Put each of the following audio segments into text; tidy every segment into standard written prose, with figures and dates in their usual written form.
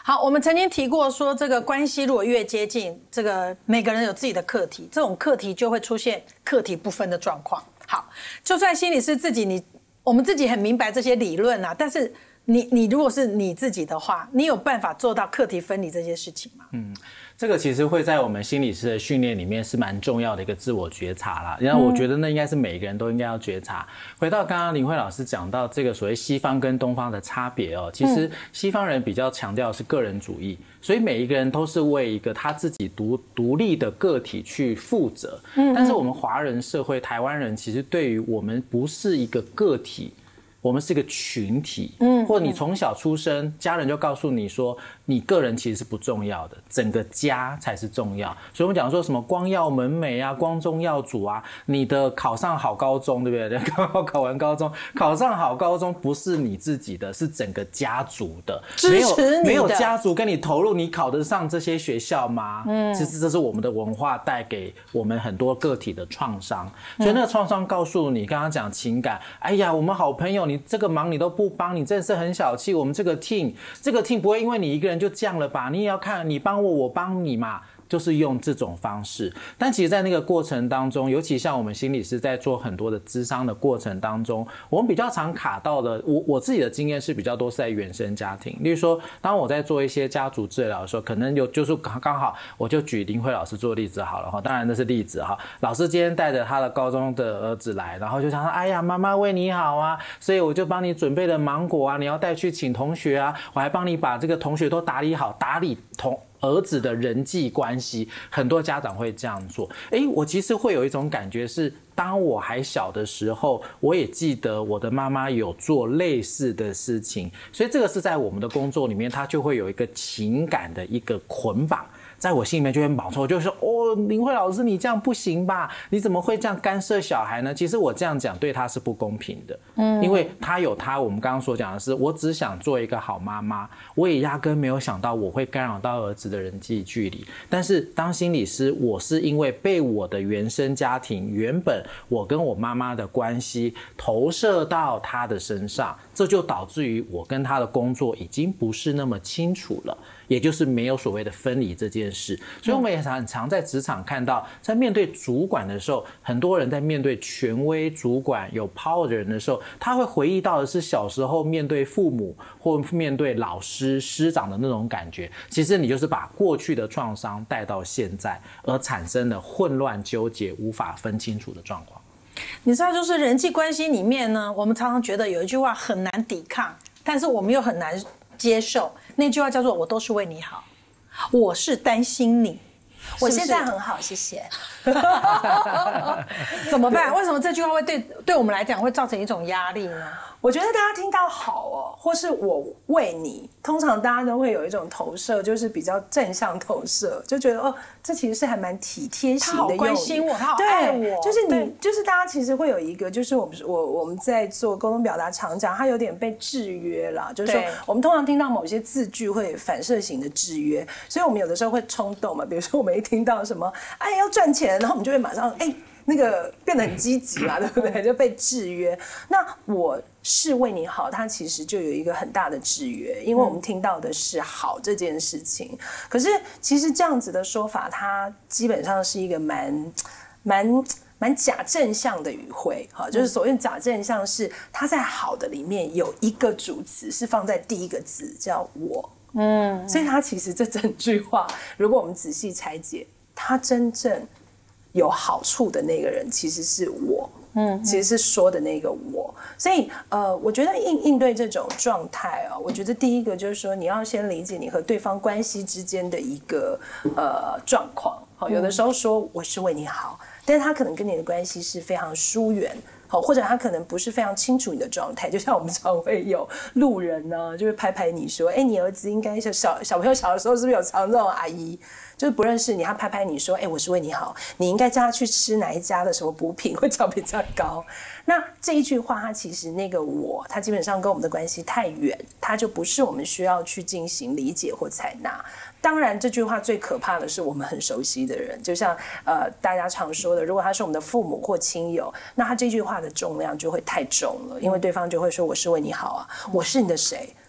好，我们曾经提过说，这个关系如果越接近，这个每个人有自己的课题，这种课题就会出现课题不分的状况。好，就算心理师自己我们自己很明白这些理论啊，但是你如果是你自己的话，你有办法做到课题分离这些事情吗？ 这个其实会在我们心理师的训练里面是蛮重要的一个自我觉察啦。然后我觉得那应该是每一个人都应该要觉察。回到刚刚林慧老师讲到这个所谓西方跟东方的差别哦，其实西方人比较强调的是个人主义，所以每一个人都是为一个他自己独立的个体去负责。但是我们华人社会，台湾人其实对于我们不是一个个体，我们是一个群体，或者你从小出生，家人就告诉你说，你个人其实是不重要的，整个家才是重要。所以我们讲说什么光耀门楣啊，光宗耀祖啊，你的考上好高中，对不对？刚好考完高中，考上好高中不是你自己的，是整个家族的， 支持你的， 没有家族跟你投入，你考得上这些学校吗？其实这是我们的文化带给我们很多个体的创伤。所以那个创伤告诉你，刚刚讲情感，哎呀，我们好朋友，你这个忙你都不帮，你真的是很小气。我们这个 team 不会因为你一个人就这样了吧？你也要看你帮我，我帮你嘛。就是用这种方式，但其实在那个过程当中，尤其像我们心理师在做很多的咨商的过程当中，我们比较常卡到的，我自己的经验是比较多是在原生家庭。例如说，当我在做一些家族治疗的时候，可能就是刚好，我就举林慧老师做例子好了哈，当然那是例子哈。老师今天带着他的高中的儿子来，然后就想说，哎呀，妈妈为你好啊，所以我就帮你准备了芒果啊，你要带去请同学啊，我还帮你把这个同学都打理好，打理儿子的人际关系，很多家长会这样做。我其实会有一种感觉是，当我还小的时候，我也记得我的妈妈有做类似的事情，所以这个是在我们的工作里面，它就会有一个情感的一个捆绑。在我心里面就会冒出，就是说，哦，林慧老师你这样不行吧？你怎么会这样干涉小孩呢？其实我这样讲对他是不公平的，因为他有他，我们刚刚所讲的是，我只想做一个好妈妈，我也压根没有想到我会干扰到儿子的人际距离。但是当心理师，我是因为被我的原生家庭，原本我跟我妈妈的关系投射到他的身上，这就导致于我跟他的工作已经不是那么清楚了。也就是没有所谓的分离这件事，所以我们也很常在职场看到，在面对主管的时候，很多人在面对权威主管有 power 的人的时候，他会回忆到的是小时候面对父母或面对老师师长的那种感觉。其实你就是把过去的创伤带到现在，而产生了混乱纠结无法分清楚的状况。 你知道，就是人际关系里面呢，我们常常觉得有一句话很难抵抗，但是我们又很难接受，那句话叫做我都是为你好，我是担心你， 我现在很好，谢谢。 怎么办？为什么这句话会对我们来讲会造成一种压力呢？ 我觉得大家听到好哦，或是我为你，通常大家都会有一种投射，就是比较正向投射，就觉得哦，这其实是还蛮体贴型的用语， 他好关心我，他好爱我， 就是大家其实会有一个，就是我们在做沟通表达常讲，它有点被制约了，就是说我们通常听到某些字句会反射型的制约，所以我们有的时候会冲动嘛，比如说我们一听到什么哎要赚钱，然后我们就会马上那个变得很积极嘛，对不对？就被制约。那我是为你好，它其实就有一个很大的制约，因为我们听到的是好这件事情。可是其实这样子的说法，它基本上是一个蛮假正向的语汇，就是所谓的假正向是它在好的里面有一个主词是放在第一个字叫我，所以它其实这整句话，如果我们仔细拆解，它真正有好处的那个人其实是我，其实是说的那个我。所以我觉得应对这种状态我觉得第一个就是说，你要先理解你和对方关系之间的一个状况。有的时候说我是为你好，但是他可能跟你的关系是非常疏远，或者他可能不是非常清楚你的状态，就像我们常会有路人呢，就会拍拍你说，你儿子应该小朋友小的时候是不是有常这种阿姨？就是不认识你，他拍拍你说，我是为你好，你应该叫他去吃哪一家的什么补品会叫比较高。那这一句话，它其实那个我，它基本上跟我们的关系太远，它就不是我们需要去进行理解或采纳。当然，这句话最可怕的是我们很熟悉的人，就像大家常说的，如果他是我们的父母或亲友，那他这句话的重量就会太重了，因为对方就会说我是为你好啊，我是你的谁。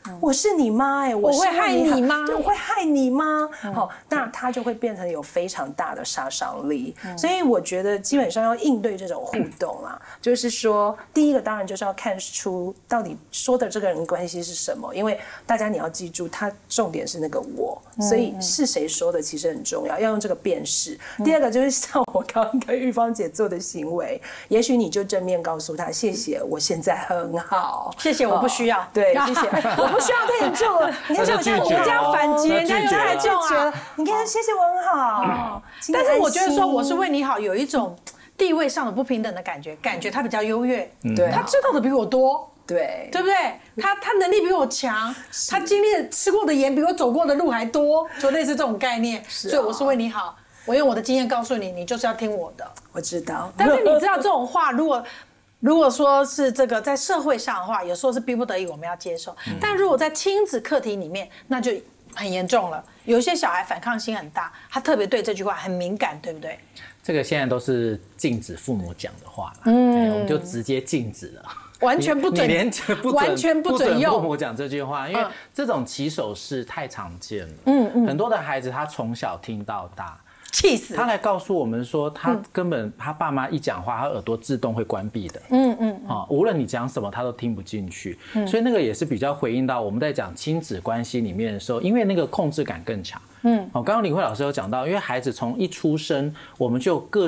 我是你妈我会害你吗？ 对，我会害你吗？好，那他就会变成有非常大的杀伤力。所以我觉得基本上要应对这种互动啊，就是说，第一个当然就是要看出到底说的这个人关系是什么，因为大家你要记住，他重点是那个我，所以是谁说的其实很重要，要用这个辨识。第二个就是像我刚刚跟玉芳姐做的行为，也许你就正面告诉他，谢谢，我现在很好， 谢谢，我不需要， 对，谢谢，我不需要对你做了。你看像我这样反击，人家有还拒绝了，你看谢谢我很好。 但是我觉得说我是为你好，有一种地位上的不平等的感觉他比较优越， 对， 他知道的比我多。 对， 对不对？他能力比我强，他经历吃过的盐比我走过的路还多，就类似这种概念。所以我是为你好，我用我的经验告诉你，你就是要听我的。 我知道， 但是你知道这种话，如果说是这个在社会上的话，有时候是逼不得已我们要接受。但如果在亲子课题里面，那就很严重了。有一些小孩反抗心很大，他特别对这句话很敏感，对不对？ 这个现在都是禁止父母讲的话了，我们就直接禁止了。 完全不准，完全不准用父母讲这句话，因为这种起手式太常见了。很多的孩子他从小听到大， 气死。 他来告诉我们说，他根本他爸妈一讲话，他耳朵自动会关闭的。无论你讲什么，他都听不进去。所以那个也是比较回应到我们在讲亲子关系里面的时候，因为那个控制感更强。刚刚李慧老师有讲到，因为孩子从一出生，我们就各